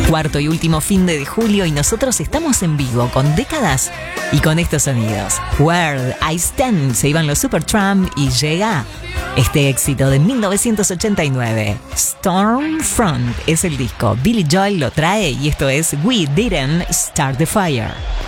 Cuarto y último fin de julio y nosotros estamos en vivo con décadas y con estos sonidos. Where I Stand, se iban los Supertramp y llega este éxito de 1989. Stormfront es el disco. Billy Joel lo trae y esto es We Didn't Start the Fire.